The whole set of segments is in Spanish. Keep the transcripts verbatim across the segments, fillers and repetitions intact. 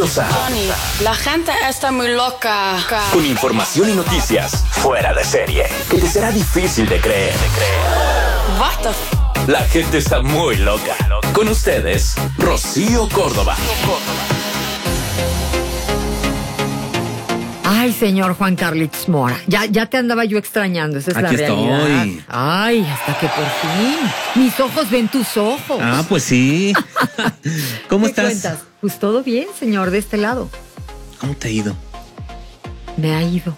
Bienvenidos a Tony, la gente está muy loca. Con información y noticias fuera de serie que te será difícil de creer. What the f- La gente está muy loca. Con ustedes, Rocío Córdoba. Ay, señor Juan Carlitos Mora, ya, ya te andaba yo extrañando, esa es Aquí la realidad. estoy. Ay, hasta que por fin mis ojos ven tus ojos. Ah, pues sí. ¿Cómo ¿Qué estás? cuentas? Pues todo bien, señor, de este lado. ¿Cómo te ha ido? Me ha ido.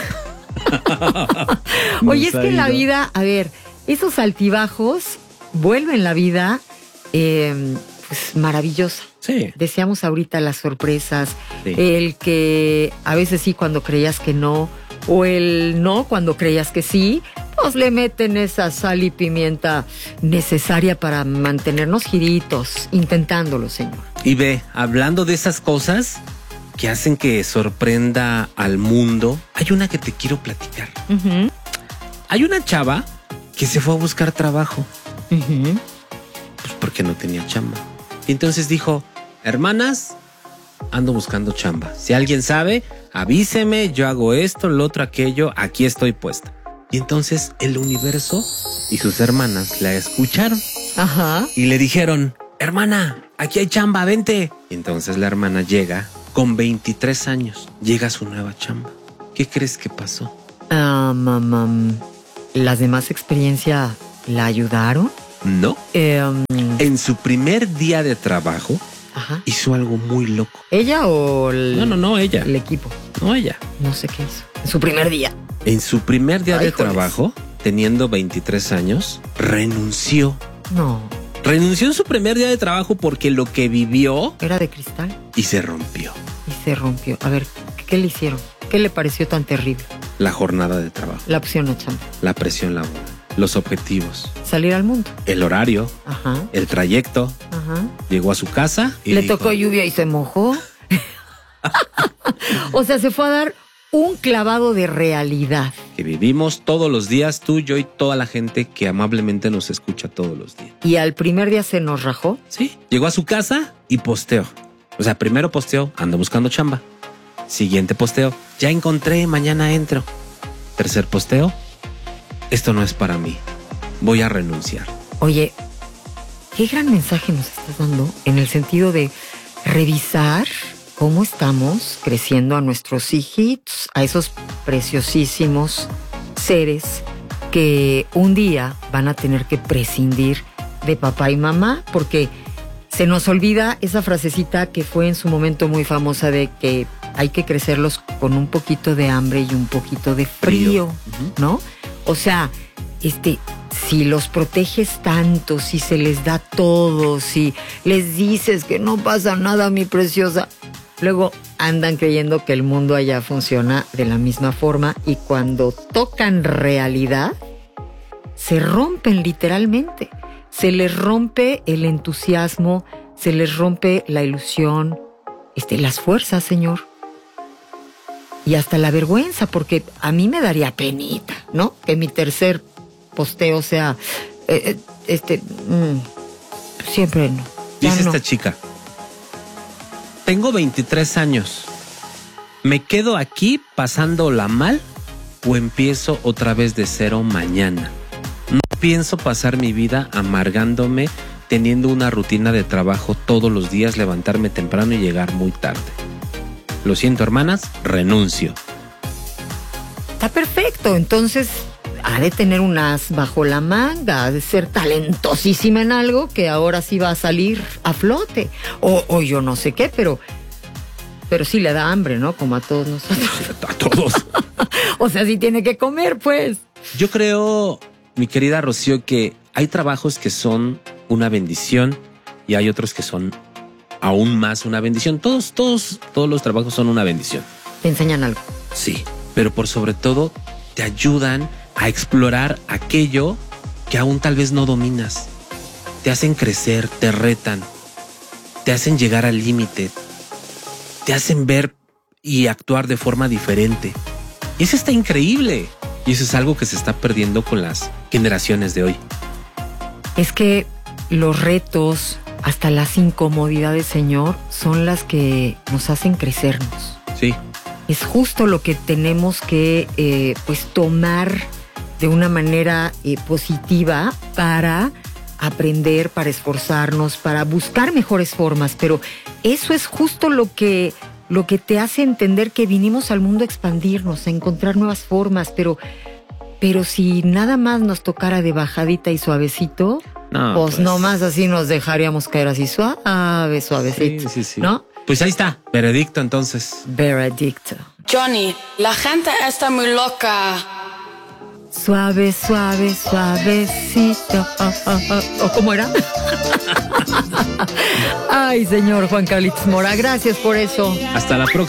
Oye, es Nos ha que la ido. vida, a ver, esos altibajos vuelven la vida eh, pues maravillosa. Sí. Decíamos ahorita las sorpresas, Sí. el que a veces sí cuando creías que no, o el no cuando creías que sí, pues le meten esa sal y pimienta necesaria para mantenernos giritos, intentándolo, señor. Y ve, hablando de esas cosas que hacen que sorprenda al mundo, hay una que te quiero platicar. Uh-huh, Hay una chava que se fue a buscar trabajo, uh-huh. pues porque no tenía chamba. Y entonces dijo, hermanas, ando buscando chamba. Si alguien sabe, avíseme, yo hago esto, lo otro, aquello, aquí estoy puesta. Y entonces el universo y sus hermanas la escucharon Ajá. y le dijeron, hermana, aquí hay chamba, vente. Y entonces la hermana llega con veintitrés años, llega a su nueva chamba. ¿Qué crees que pasó? Ah, mamá, ¿las demás experiencias la ayudaron? No. Eh, um, En su primer día de trabajo ajá. hizo algo muy loco. ¿Ella o el, No, no, no, ella. el equipo? No, ella. No sé qué hizo. En su primer día. En su primer día Ay, de joles. trabajo, teniendo veintitrés años, renunció. No, Renunció en su primer día de trabajo porque lo que vivió era de cristal y se rompió. y se rompió. A ver, ¿qué le hicieron? ¿Qué le pareció tan terrible? La jornada de trabajo, La opción a chamba. la presión laboral, los objetivos, Salir al mundo. el horario, Ajá, el trayecto. ajá. Llegó a su casa y Le dijo, tocó lluvia y se mojó. O sea, se fue a dar un clavado de realidad. que vivimos todos los días, tú, yo y toda la gente que amablemente nos escucha todos los días. Y al primer día se nos rajó. Sí, llegó a su casa y posteó. O sea, primero posteó, ando buscando chamba. Siguiente posteo, ya encontré, mañana entro. Tercer posteo, esto no es para mí, voy a renunciar. Oye, qué gran mensaje nos estás dando en el sentido de revisar cómo estamos creciendo a nuestros hijitos, a esos preciosísimos seres que un día van a tener que prescindir de papá y mamá, porque se nos olvida esa frasecita que fue en su momento muy famosa de que hay que crecerlos con un poquito de hambre y un poquito de frío, Ujú. ¿no? O sea, este, si los proteges tanto, si se les da todo, si les dices que no pasa nada, mi preciosa, luego andan creyendo que el mundo allá funciona de la misma forma y cuando tocan realidad, se rompen literalmente. Se les rompe el entusiasmo, se les rompe la ilusión, este, las fuerzas, señor. Y hasta la vergüenza, porque a mí me daría penita, ¿no? Que mi tercer posteo sea, eh, eh, este, mm, siempre no. Ya Dice no. esta chica, tengo veintitrés años, ¿me quedo aquí pasándola mal o empiezo otra vez de cero mañana? No pienso pasar mi vida amargándome teniendo una rutina de trabajo todos los días, levantarme temprano y llegar muy tarde. Lo siento, hermanas, renuncio. Está perfecto, entonces ha de tener un as bajo la manga, ha de ser talentosísima en algo que ahora sí va a salir a flote. O, o yo no sé qué, pero, pero sí le da hambre, ¿no? Como a todos nosotros. A todos. O sea, sí tiene que comer, pues. Yo creo, mi querida Rocío, que hay trabajos que son una bendición y hay otros que son aún más una bendición. Todos, todos, todos los trabajos son una bendición. Te enseñan algo. Sí, pero por sobre todo te ayudan a explorar aquello que aún tal vez no dominas. Te hacen crecer, te retan, te hacen llegar al límite, te hacen ver y actuar de forma diferente. Y eso está increíble. Y eso es algo que se está perdiendo con las generaciones de hoy. Es que los retos, hasta las incomodidades, Señor, son las que nos hacen crecernos. Sí. Es justo lo que tenemos que eh, pues tomar de una manera eh, positiva para aprender, para esforzarnos, para buscar mejores formas. Pero eso es justo lo que, lo que te hace entender que vinimos al mundo a expandirnos, a encontrar nuevas formas. Pero, pero si nada más nos tocara de bajadita y suavecito, no, pues, pues nomás así nos dejaríamos caer así suave, suavecito. Sí, sí, sí. ¿No? Pues ahí está, veredicto entonces. Veredicto. Johnny, la gente está muy loca. Suave, suave, suavecito. Oh, oh, oh. ¿O cómo era? Ay, señor Juan Carlitos Mora, gracias por eso. Hasta la próxima.